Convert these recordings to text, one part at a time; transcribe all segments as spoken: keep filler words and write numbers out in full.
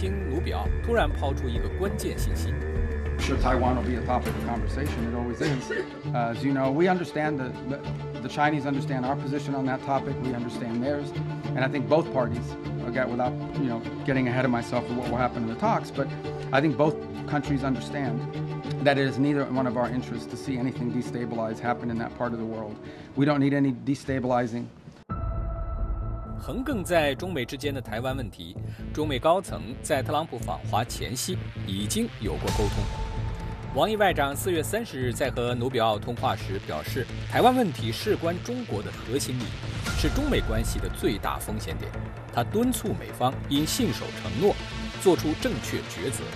卿努比奥突然抛出一个关键信息。 Sure, Taiwan will be a topic of conversation. It always is. Uh, as you know, we understand the, the the Chinese understand our position on that topic. We understand theirs, and I think both parties. Again, without you know getting ahead of myself of what will happen in the talks, but I think both countries understand that it is neither one of our interests to see anything destabilize happen in that part of the world. We don't need any destabilizing. 横亘在中美之间的台湾问题，中美高层在特朗普访华前夕已经有过沟通。王毅外长四月三十日在和努比奥通话时表示，台湾问题事关中国的核心利益，是中美关系的最大风险点。他敦促美方应信守承诺，做出正确抉择。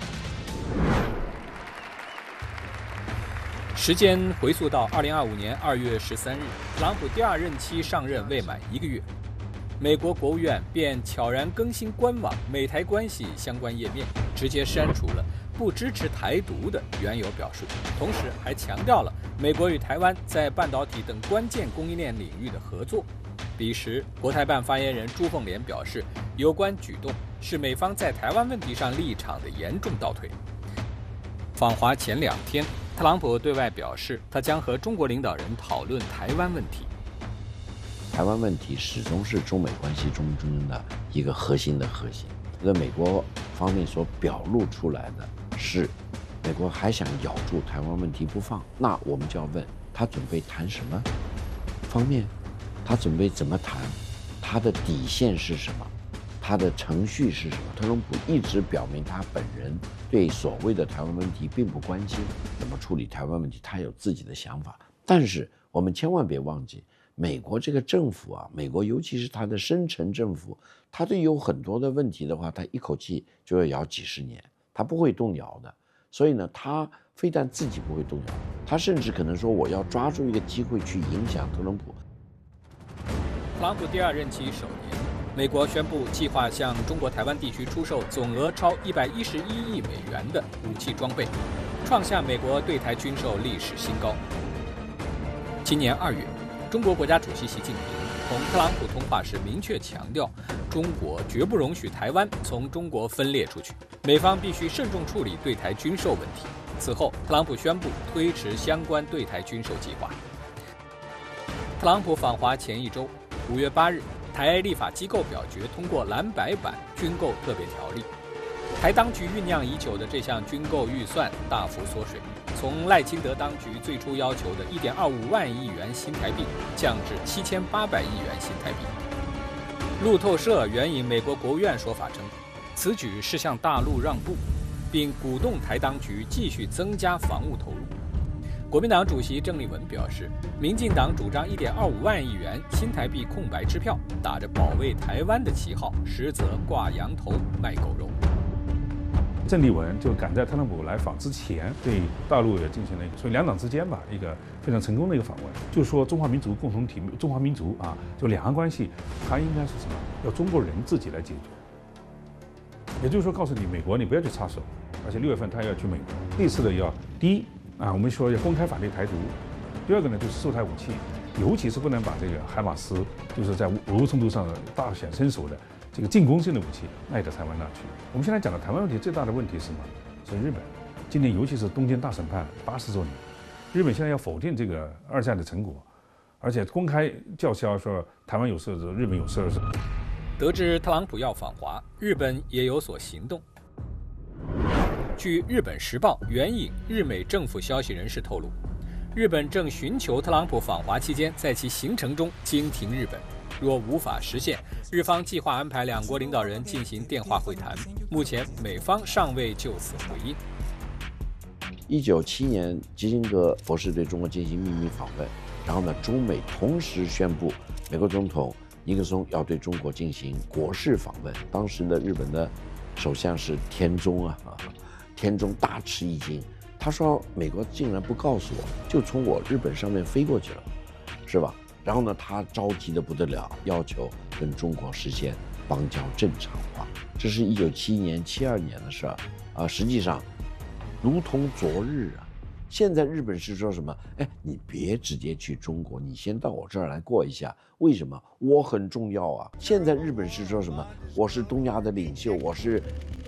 时间回溯到二零二五年二月十三日，特朗普第二任期上任未满一个月，美国国务院便悄然更新官网美台关系相关页面，直接删除了不支持台独的原有表述，同时还强调了美国与台湾在半导体等关键供应链领域的合作。彼时，国台办发言人朱凤莲表示，有关举动是美方在台湾问题上立场的严重倒退。访华前两天，特朗普对外表示，他将和中国领导人讨论台湾问题。 台湾问题始终是中美关系中中的一个核心的核心。那美国方面所表露出来的是，美国还想咬住台湾问题不放，那我们就要问他准备谈什么方面，他准备怎么谈，他的底线是什么，他的程序是什么。特朗普一直表明他本人对所谓的台湾问题并不关心，怎么处理台湾问题他有自己的想法。但是我们千万别忘记，美国这个政府啊，美国尤其是他的深层政府，他对有很多的问题的话，他一口气就要摇几十年，他不会动摇的。所以呢，他非但自己不会动摇，他甚至可能说我要抓住一个机会去影响特朗普。 特朗普第二任期首年，美国宣布计划向中国台湾地区出售总额超一百一十一亿美元的武器装备，创下美国对台军售历史新高。今年二月，中国国家主席习近平同特朗普通话时明确强调，中国绝不容许台湾从中国分裂出去，美方必须慎重处理对台军售问题。此后，特朗普宣布推迟相关对台军售计划。特朗普访华前一周，五月八日，台立法机构表决通过蓝白版军购特别条例。台当局酝酿已久的这项军购预算大幅缩水，从赖清德当局最初要求的 一点二五万亿元新台币降至七千八百亿元新台币。路透社援引美国国务院说法称，此举是向大陆让步，并鼓动台当局继续增加防务投入。国民党主席郑丽文表示，民进党主张 一点二五万亿元新台币空白支票，打着保卫台湾的旗号，实则挂羊头卖狗肉。 郑丽文就赶在特朗普来访之前，对大陆也进行了一个，所以两党之间吧，一个非常成功的一个访问，就是说中华民族共同体，中华民族啊，就两岸关系，它应该是什么？要中国人自己来解决。也就是说，告诉你，美国你不要去插手，而且六月份他要去美国，这次的要第一啊，我们说要公开反对台独；第二个呢，就是售台武器，尤其是不能把这个海马斯，就是在俄乌冲突上大显身手的。这个进攻性的武器卖到台湾那去。我们现在讲的台湾问题最大的问题是什么？是日本。今年尤其是东京大审判八十周年，日本现在要否定这个二战的成果，而且公开叫嚣说台湾有事，日本有事。 得知特朗普要访华，日本也有所行动。据《日本时报》援引日美政府消息人士透露，日本正寻求特朗普访华期间在其行程中经停日本。若无法实现，日方计划安排两国领导人进行电话会谈。目前美方尚未就此回应。 一九七年，基辛格博士对中国进行秘密访问，然后呢，中美同时宣布，美国总统尼克松要对中国进行国事访问。当时的日本的首相是田中啊，田中大吃一惊，他说美国竟然不告诉我，就从我日本上面飞过去了，是吧？然后呢，他着急得不得了，要求跟中国实现邦交正常化。这是一九七一年、七二年的事儿啊，实际上如同昨日啊。现在日本是说什么？哎，你别直接去中国，你先到我这儿来过一下。为什么？我很重要啊。现在日本是说什么？我是东亚的领袖，我是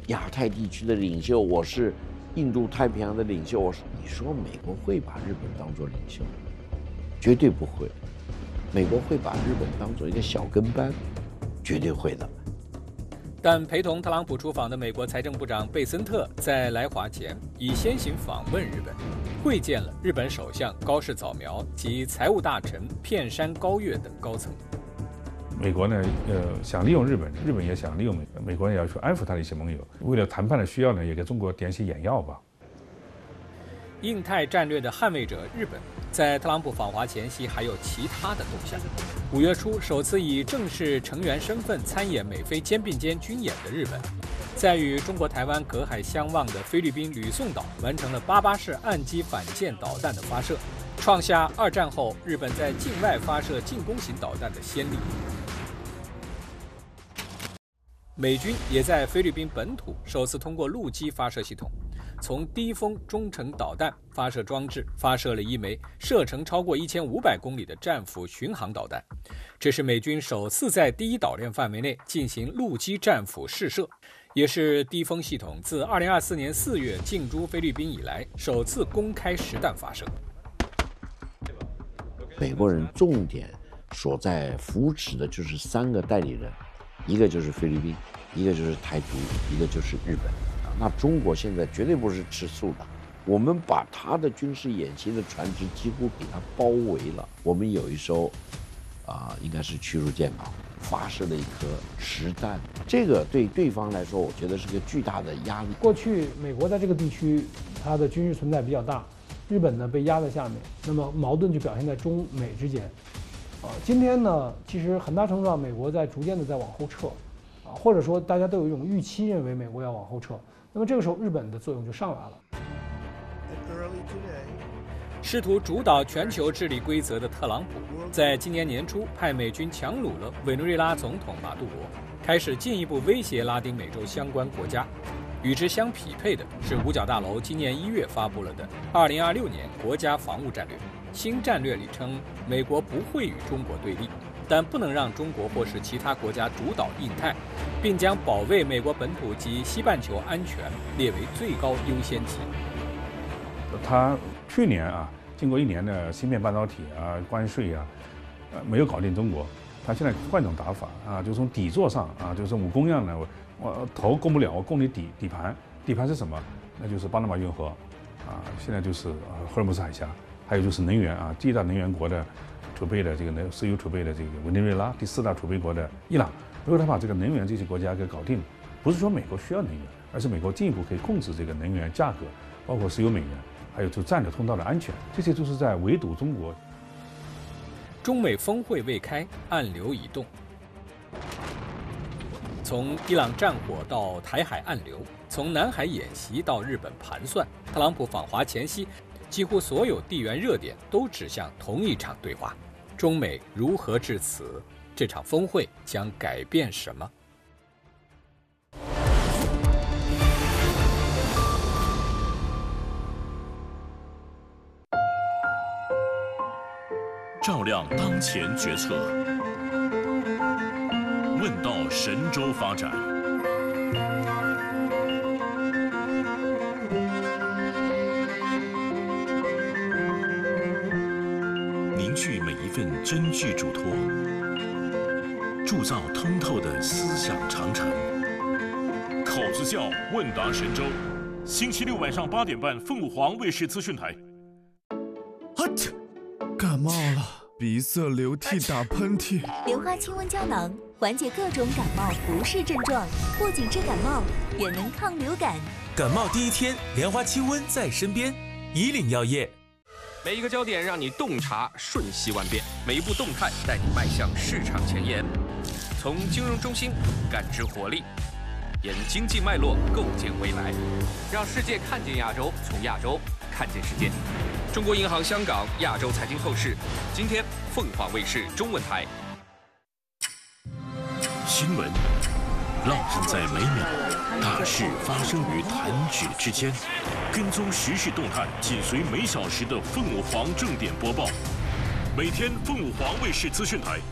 亚太地区的领袖，我是印度太平洋的领袖。我说，你说美国会把日本当作领袖？绝对不会。美国会把日本当作一个小跟班，绝对会的。 但陪同特朗普出访的美国财政部长贝森特在来华前已先行访问日本，会见了日本首相高市早苗及财务大臣片山高月等高层。 美国呢，呃，想利用日本，日本也想利用美国，美国也要去安抚他的一些盟友。为了谈判的需要呢，也给中国点些眼药吧。 印太战略的捍卫者日本，在特朗普访华前夕还有其他的动向。五月初首次以正式成员身份参演美菲肩并肩军演的日本，在与中国台湾隔海相望的菲律宾吕宋岛完成了八八式岸基反舰导弹的发射，创下二战后日本在境外发射进攻型导弹的先例。美军也在菲律宾本土首次通过陆基发射系统，从低风中程导弹发射装置发射了一枚射程超过一千五百公里的战斧巡航导弹，这是美军首次在第一岛链范围内进行陆基战斧试射，也是低风系统自二零二四年四月进驻菲律宾以来首次公开实弹发射。 美国人重点所在扶持的就是三个代理人，一个就是菲律宾，一个就是台独，一个就是日本。那中国现在绝对不是吃素的，我们把他的军事演习的船只几乎给他包围了。我们有一艘啊、呃，应该是驱逐舰吧，发射了一颗实弹，这个对对方来说，我觉得是个巨大的压力。 过去美国在这个地区，它的军事存在比较大，日本呢被压在下面，那么矛盾就表现在中美之间。啊，今天呢，其实很大程度上，美国在逐渐的在往后撤，啊，或者说大家都有一种预期，认为美国要往后撤。那么这个时候，日本的作用就上来了。 试图主导全球治理规则的特朗普，在今年年初派美军强掳了委内瑞拉总统马杜罗，开始进一步威胁拉丁美洲相关国家。与之相匹配的是五角大楼今年一月发布了的二零二六年国家防务战略。新战略里称，美国不会与中国对立，但不能让中国或是其他国家主导印太，并将保卫美国本土及西半球安全列为最高优先级。 他去年啊，经过一年的芯片半导体啊、关税啊，呃，没有搞定中国。他现在换种打法啊，就从底座上啊，就是武功一样的，我我头攻不了，我攻你底底盘。底盘是什么？那就是巴拿马运河啊，现在就是呃荷尔木斯海峡。还有就是能源啊，第一大能源国的储备的这个能石油储备的这个委内瑞拉，第四大储备国的伊朗，如果他把这个能源这些国家给搞定了，不是说美国需要能源，而是美国进一步可以控制这个能源价格，包括石油美元，还有就战略通道的安全，这些都是在围堵中国。 中美峰会未开，暗流已动。从伊朗战火到台海暗流，从南海演习到日本盘算，特朗普访华前夕，几乎所有地缘热点都指向同一场对话：中美如何至此？这场峰会将改变什么？ 照亮当前决策，问道神州发展。凝聚每一份真句嘱托，铸造通透的思想长城。口子窖问答神州，星期六晚上八点半，凤凰卫视资讯台。 啊切！感冒了，鼻塞、流涕、打喷嚏。 莲花清瘟胶囊缓解各种感冒不适症状，不仅治感冒，也能抗流感。 感冒第一天，莲花清瘟在身边。以岭药业。 每一个焦点让你洞察瞬息万变，每一步动态带你迈向市场前沿。从金融中心感知活力，沿经济脉络构建未来，让世界看见亚洲，从亚洲看见世界。中国银行香港亚洲财经透视，今天凤凰卫视中文台。 新闻浪漫在每秒，大事发生于弹指之间。跟踪时事动态，紧随每小时的凤凰正点播报。每天凤凰卫视资讯台。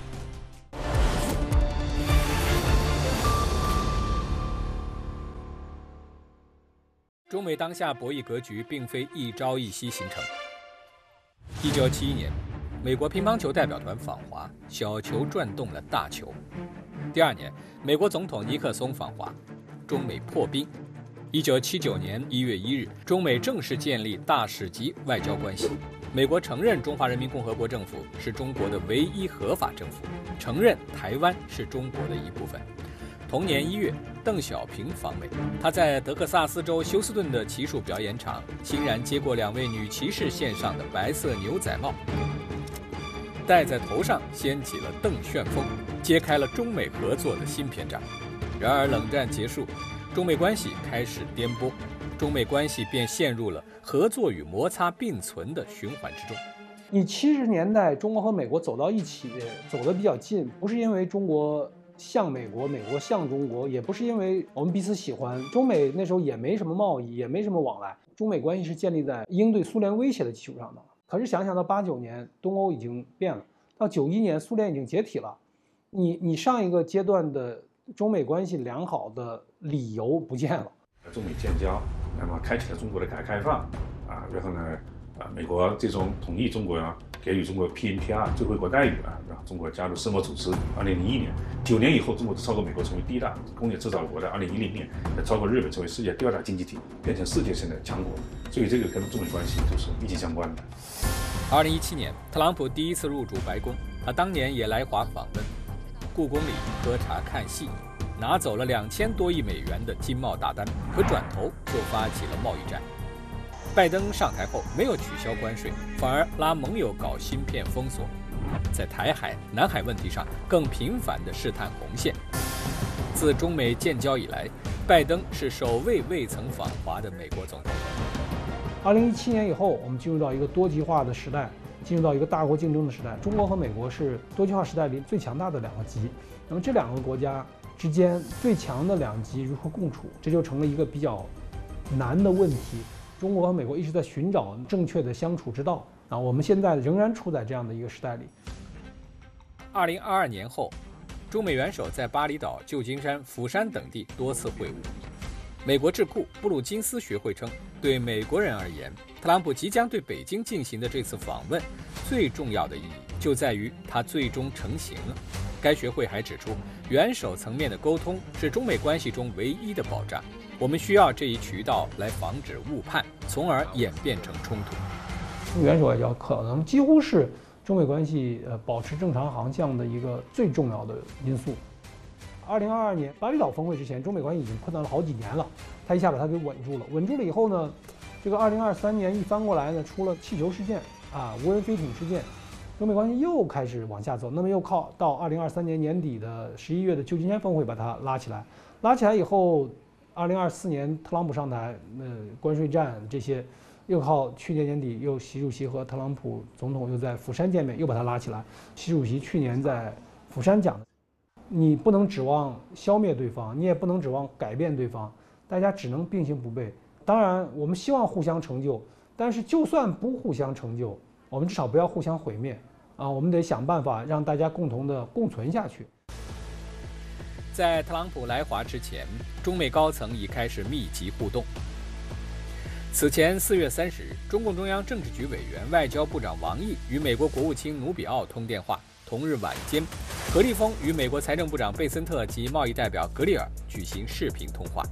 中美当下博弈格局并非一朝一夕形成。一九七一年，美国乒乓球代表团访华，小球转动了大球。第二年，美国总统尼克松访华，中美破冰。一九七九年一月一日，中美正式建立大使级外交关系。美国承认中华人民共和国政府是中国的唯一合法政府，承认台湾是中国的一部分。同年一月，邓小平访美，他在德克萨斯州休斯顿的骑术表演场欣然接过两位女骑士献上的白色牛仔帽，戴在头上掀起了邓旋风，揭开了中美合作的新篇章。然而冷战结束，中美关系开始颠簸，中美关系便陷入了合作与摩擦并存的循环之中。 你七十年代中国和美国走到一起，走得比较近，不是因为中国像美国，美国像中国，也不是因为我们彼此喜欢。中美那时候也没什么贸易，也没什么往来，中美关系是建立在应对苏联威胁的基础上的。可是想想到八九年东欧已经变了，到九一年苏联已经解体了，你你上一个阶段的中美关系良好的理由不见了。 中美建交，那么开启了中国的改革开放啊，然后呢，啊，美国最终同意中国啊给予中国 P N P R 最惠国待遇啊，让中国加入世贸组织。二零零一年，九年以后，中国超过美国成为第一大工业制造国的。二零一零年，超过日本成为世界第二大经济体，变成世界性的强国。所以这个跟中美关系就是密切相关的。 二零一七年，特朗普第一次入驻白宫，他当年也来华访问，故宫里喝茶看戏，拿走了两千多亿美元的经贸大单，可转头就发起了贸易战。拜登上台后没有取消关税，反而拉盟友搞芯片封锁，在台海、南海问题上更频繁地试探红线。自中美建交以来，拜登是首位未曾访华的美国总统。 二零一七年以后，我们进入到一个多极化的时代，进入到一个大国竞争的时代。中国和美国是多极化时代里最强大的两个极。那么这两个国家之间最强的两极如何共处，这就成了一个比较难的问题。中国和美国一直在寻找正确的相处之道啊，我们现在仍然处在这样的一个时代里。 二零二二年后，中美元首在巴厘岛、旧金山、釜山等地多次会晤。美国智库布鲁金斯学会称，对美国人而言，特朗普即将对北京进行的这次访问，最重要的意义就在于它最终成型了。该学会还指出，元首层面的沟通是中美关系中唯一的保障。我们需要这一渠道来防止误判，从而演变成冲突。 元首外交可能几乎是中美关系呃保持正常航向的一个最重要的因素。二零二二年巴厘岛峰会之前，中美关系已经困难了好几年了，他一下把它给稳住了。稳住了以后呢，这个二零二三年一翻过来呢，出了气球事件啊，无人飞艇事件，中美关系又开始往下走。那么又靠到二零二三年年底的十一月的旧金山峰会把它拉起来，拉起来以后。二零二四年特朗普上台，呃，关税战这些，又靠去年年底又习主席和特朗普总统又在釜山见面，又把它拉起来。习主席去年在釜山讲的，你不能指望消灭对方，你也不能指望改变对方，大家只能并行不悖。当然，我们希望互相成就，但是就算不互相成就，我们至少不要互相毁灭啊！我们得想办法让大家共同的共存下去。 在特朗普来华之前，中美高层已开始密集互动。此前四月三十日，中共中央政治局委员、外交部长王毅与美国国务卿努比奥通电话。同日晚间，何立峰与美国财政部长贝森特及贸易代表格里尔举行视频通话。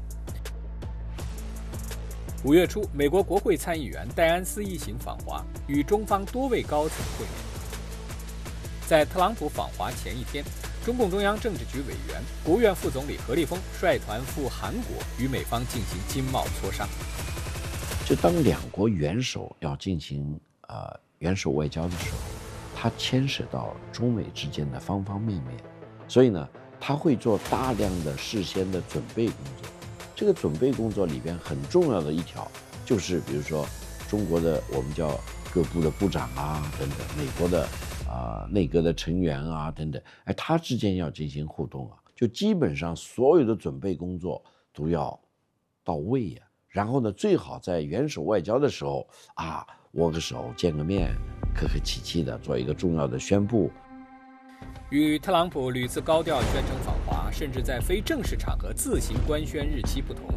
五月初，美国国会参议员戴安斯一行访华，与中方多位高层会面。在特朗普访华前一天，中共中央政治局委员、国务院副总理何立峰率团赴韩国，与美方进行经贸磋商。 就当两国元首要进行呃元首外交的时候，它牵涉到中美之间的方方面面，所以呢，他会做大量的事先的准备工作。这个准备工作里边很重要的一条，就是比如说中国的我们叫各部的部长啊等等，美国的啊、呃、内阁的成员啊等等，哎，他之间要进行互动啊，就基本上所有的准备工作都要到位呀、啊。然后呢，最好在元首外交的时候啊，握个手、见个面，客客气气的做一个重要的宣布。 与特朗普屡次高调宣称访华，甚至在非正式场合自行官宣日期不同，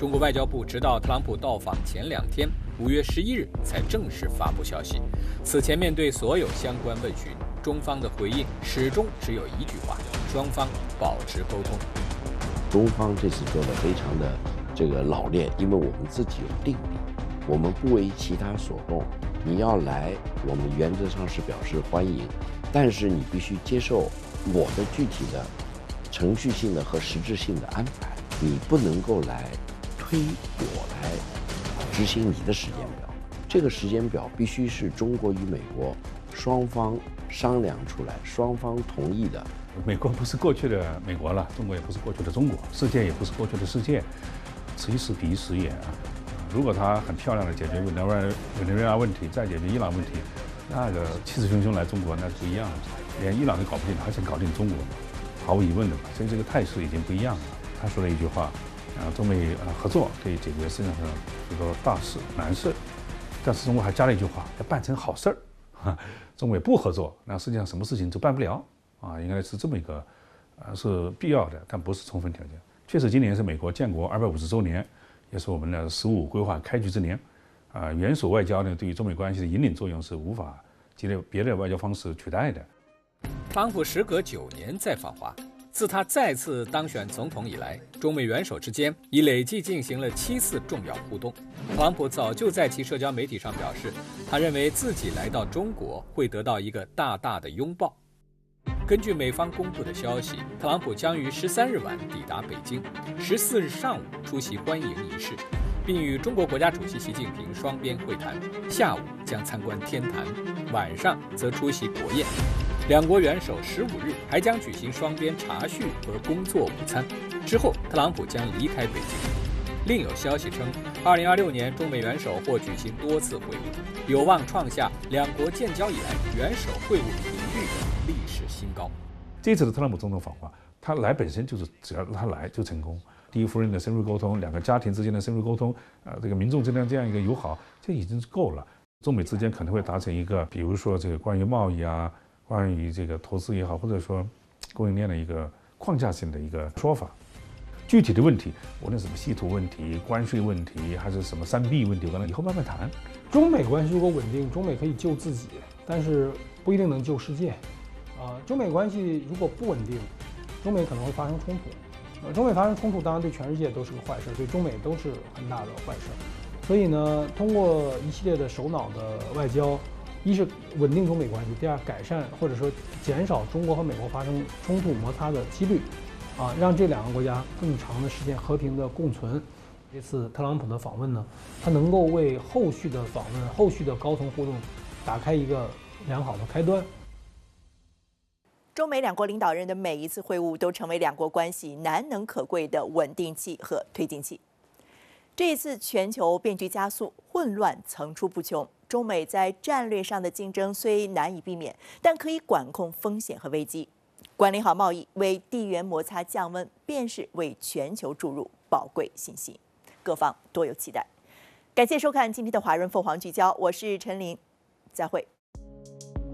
中国外交部直到特朗普到访前两天，五月十一日才正式发布消息。此前面对所有相关问询，中方的回应始终只有一句话：双方保持沟通。 中方这次做的非常的这个老练，因为我们自己有定力，我们不为其他所动。你要来，我们原则上是表示欢迎，但是你必须接受我的具体的程序性的和实质性的安排，你不能够来推我来执行你的时间表。这个时间表必须是中国与美国双方商量出来，双方同意的。 美国不是过去的美国了，中国也不是过去的中国，世界也不是过去的世界，此一时彼一时也啊。如果他很漂亮的解决委内瑞委内瑞拉问题，再解决伊朗问题，那个气势汹汹来中国那是不一样的，连伊朗都搞不定，还想搞定中国，毫无疑问的嘛。所以这个态势已经不一样了。他说了一句话，啊，中美呃合作可以解决世界上许多大事难事，但是中国还加了一句话，要办成好事儿。哈，中美不合作，那世界上什么事情都办不了啊，应该是这么一个，呃，是必要的，但不是充分条件。确实，今年是美国建国二百五十周年，也是我们的“十五”规划开局之年，啊，元首外交呢对于中美关系的引领作用是无法激烈别的外交方式取代的。 特朗普时隔九年再访华，自他再次当选总统以来，中美元首之间已累计进行了七次重要互动。特朗普早就在其社交媒体上表示，他认为自己来到中国会得到一个大大的拥抱。根据美方公布的消息，特朗普将于十三日晚抵达北京，十四日上午出席欢迎仪式，并与中国国家主席习近平双边会谈，下午将参观天坛，晚上则出席国宴。两国元首十五日还将举行双边茶叙和工作午餐，之后特朗普将离开北京。另有消息称，二零二六年中美元首或举行多次会晤，有望创下两国建交以来元首会晤频率的历史新高。 这次的特朗普总统访华，他来本身就是只要他来就成功。第一夫人的深入沟通，两个家庭之间的深入沟通，呃，这个民众之间这样一个友好，这已经够了。中美之间可能会达成一个，比如说这个关于贸易啊，关于这个投资也好，或者说供应链的一个框架性的一个说法。具体的问题，无论什么稀土问题、关税问题，还是什么三 B 问题，我们以后慢慢谈。 中美关系如果稳定，中美可以救自己，但是不一定能救世界。啊、呃，中美关系如果不稳定，中美可能会发生冲突。呃，中美发生冲突，当然对全世界都是个坏事，对中美都是很大的坏事。所以呢，通过一系列的首脑的外交，一是稳定中美关系，第二改善或者说减少中国和美国发生冲突摩擦的几率。啊，让这两个国家更长的时间和平的共存。这次特朗普的访问呢，它能够为后续的访问、后续的高层互动打开一个良好的开端。 中美两国领导人的每一次会晤都成为两国关系难能可贵的稳定器和推进器。这一次全球变局加速，混乱层出不穷。中美在战略上的竞争虽难以避免，但可以管控风险和危机。管理好贸易，为地缘摩擦降温，便是为全球注入宝贵信息。各方多有期待。感谢收看今天的华润凤凰聚焦，我是陈琳，再会。